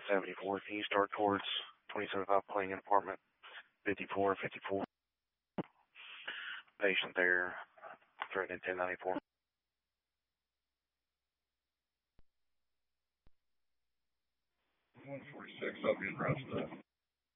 74. Can you start towards 275 playing in apartment 5454? Patient there, threatening 1094. 146, I'll be addressed that.